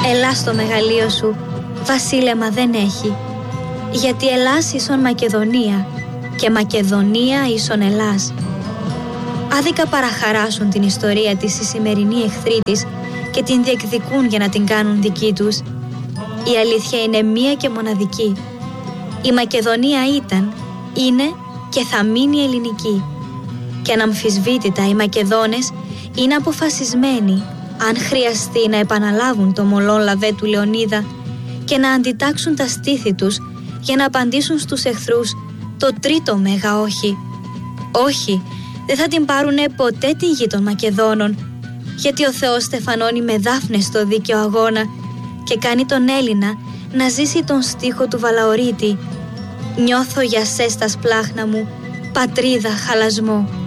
Ελλάς στο μεγαλείο σου, βασίλεμα δεν έχει, γιατί Ελλάς ίσον Μακεδονία και Μακεδονία ίσον Ελλάς. Άδικα παραχαράσουν την ιστορία της οι σημερινοί εχθροί της και την διεκδικούν για να την κάνουν δική τους. Η αλήθεια είναι μία και μοναδική. Η Μακεδονία ήταν, είναι και θα μείνει ελληνική. Και αναμφισβήτητα οι Μακεδόνες είναι αποφασισμένοι, αν χρειαστεί, να επαναλάβουν το μολόν λαβέ του Λεωνίδα και να αντιτάξουν τα στήθη τους για να απαντήσουν στους εχθρούς το τρίτο μέγα όχι. Όχι, δεν θα την πάρουνε ποτέ τη γη των Μακεδόνων, γιατί ο Θεός στεφανώνει με δάφνες στο δίκαιο αγώνα και κάνει τον Έλληνα να ζήσει τον στίχο του Βαλαωρίτη. Νιώθω για σέ στα σπλάχνα μου, πατρίδα χαλασμό.